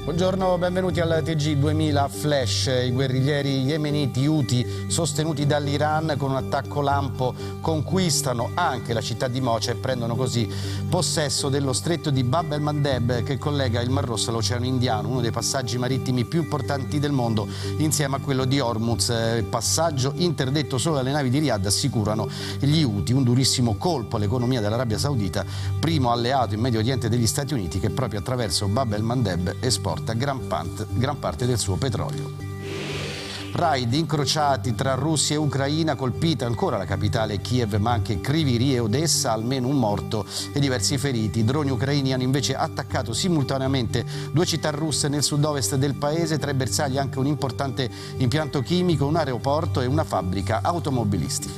Buongiorno, benvenuti al TG2000 Flash. I guerriglieri yemeniti Houthi, sostenuti dall'Iran, con un attacco lampo conquistano anche la città di Mocha e prendono così possesso dello stretto di Bab el-Mandeb, che collega il Mar Rosso all'Oceano Indiano, uno dei passaggi marittimi più importanti del mondo, insieme a quello di Hormuz. Passaggio interdetto solo dalle navi di Riyadh, assicurano gli Houthi. Un durissimo colpo all'economia dell'Arabia Saudita, primo alleato in Medio Oriente degli Stati Uniti, che proprio attraverso Bab el-Mandeb esporta gran parte del suo petrolio. Raid incrociati tra Russia e Ucraina, colpita ancora la capitale Kiev, ma anche Kryvyi Rih e Odessa, almeno un morto e diversi feriti. Droni ucraini hanno invece attaccato simultaneamente due città russe nel sud-ovest del paese, tra i bersagli anche un importante impianto chimico, un aeroporto e una fabbrica automobilistica.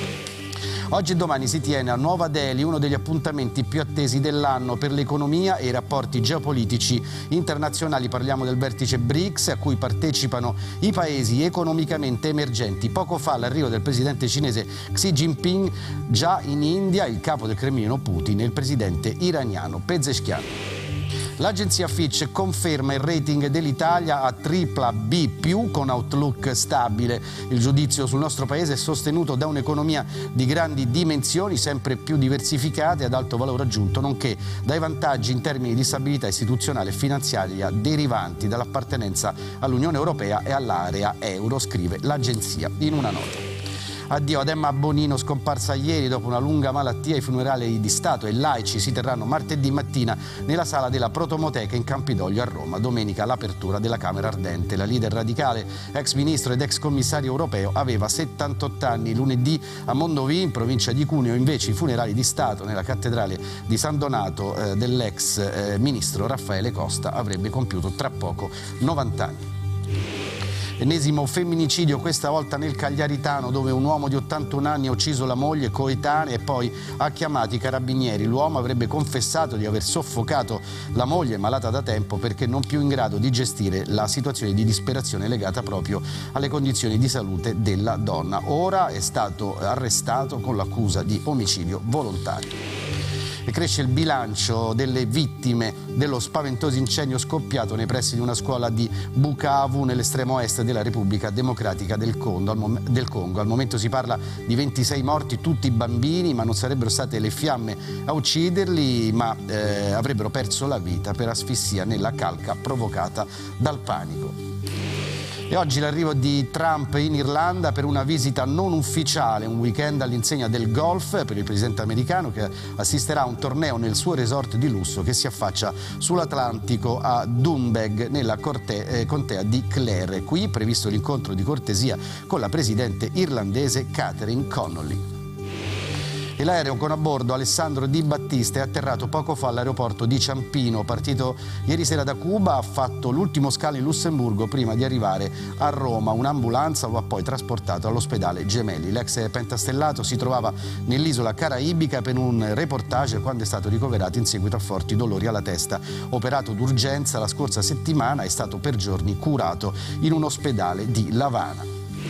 Oggi e domani si tiene a Nuova Delhi uno degli appuntamenti più attesi dell'anno per l'economia e i rapporti geopolitici internazionali. Parliamo del vertice BRICS, a cui partecipano i paesi economicamente emergenti. Poco fa l'arrivo del presidente cinese Xi Jinping, già in India il capo del Cremlino Putin e il presidente iraniano Pezeshkian. L'agenzia Fitch conferma il rating dell'Italia a BBB+, con outlook stabile. Il giudizio sul nostro paese è sostenuto da un'economia di grandi dimensioni, sempre più diversificate e ad alto valore aggiunto, nonché dai vantaggi in termini di stabilità istituzionale e finanziaria derivanti dall'appartenenza all'Unione Europea e all'area euro, scrive l'agenzia in una nota. Addio ad Emma Bonino, scomparsa ieri dopo una lunga malattia. I funerali di Stato e laici si terranno martedì mattina nella sala della Protomoteca in Campidoglio a Roma. Domenica l'apertura della Camera Ardente. La leader radicale, ex ministro ed ex commissario europeo, aveva 78 anni. Lunedì a Mondovì, in provincia di Cuneo, invece i funerali di Stato nella cattedrale di San Donato dell'ex ministro Raffaele Costa avrebbe compiuto tra poco 90 anni. Ennesimo femminicidio, questa volta nel Cagliaritano, dove un uomo di 81 anni ha ucciso la moglie coetanea e poi ha chiamato i carabinieri. L'uomo avrebbe confessato di aver soffocato la moglie, malata da tempo, perché non più in grado di gestire la situazione di disperazione legata proprio alle condizioni di salute della donna. Ora è stato arrestato con l'accusa di omicidio volontario. E cresce il bilancio delle vittime dello spaventoso incendio scoppiato nei pressi di una scuola di Bukavu, nell'estremo est della Repubblica Democratica del Congo. Al momento si parla di 26 morti, tutti bambini, ma non sarebbero state le fiamme a ucciderli, ma avrebbero perso la vita per asfissia nella calca provocata dal panico. E oggi l'arrivo di Trump in Irlanda per una visita non ufficiale, un weekend all'insegna del golf per il presidente americano, che assisterà a un torneo nel suo resort di lusso che si affaccia sull'Atlantico a Doonbeg, nella contea di Clare. Qui è previsto l'incontro di cortesia con la presidente irlandese Catherine Connolly. E l'aereo con a bordo Alessandro Di Battista è atterrato poco fa all'aeroporto di Ciampino. Partito ieri sera da Cuba, ha fatto l'ultimo scalo in Lussemburgo prima di arrivare a Roma. Un'ambulanza lo ha poi trasportato all'ospedale Gemelli. L'ex pentastellato si trovava nell'isola caraibica per un reportage quando è stato ricoverato in seguito a forti dolori alla testa. Operato d'urgenza la scorsa settimana, è stato per giorni curato in un ospedale di L'Avana.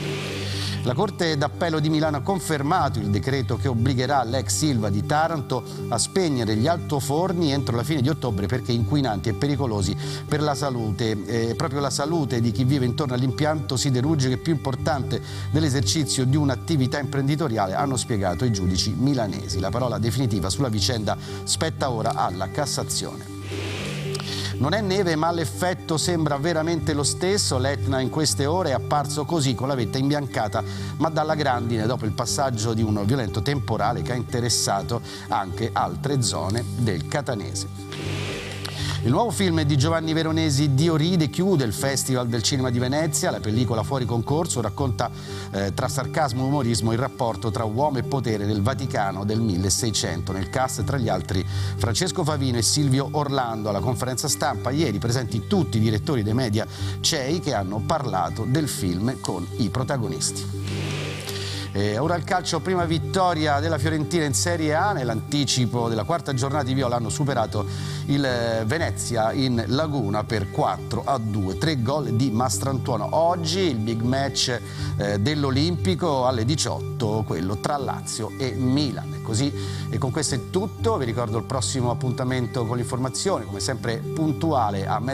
La Corte d'Appello di Milano ha confermato il decreto che obbligherà l'ex Ilva di Taranto a spegnere gli altoforni entro la fine di ottobre, perché inquinanti e pericolosi per la salute. Proprio la salute di chi vive intorno all'impianto siderurgico è più importante dell'esercizio di un'attività imprenditoriale, hanno spiegato i giudici milanesi. La parola definitiva sulla vicenda spetta ora alla Cassazione. Non è neve, ma l'effetto sembra veramente lo stesso. L'Etna in queste ore è apparso così, con la vetta imbiancata, ma dalla grandine, dopo il passaggio di un violento temporale che ha interessato anche altre zone del Catanese. Il nuovo film di Giovanni Veronesi, Dio ride, chiude il Festival del Cinema di Venezia. La pellicola fuori concorso racconta tra sarcasmo e umorismo il rapporto tra uomo e potere nel Vaticano del 1600. Nel cast, tra gli altri, Francesco Favino e Silvio Orlando. Alla conferenza stampa ieri presenti tutti i direttori dei media CEI che hanno parlato del film con i protagonisti. Ora il calcio, prima vittoria della Fiorentina in Serie A. Nell'anticipo della quarta giornata di Viola hanno superato il Venezia in Laguna per 4-2, 3 gol di Mastrantuono. Oggi il big match dell'Olimpico alle 18, quello tra Lazio e Milan. Così, e con questo è tutto. Vi ricordo il prossimo appuntamento con l'informazione, come sempre puntuale a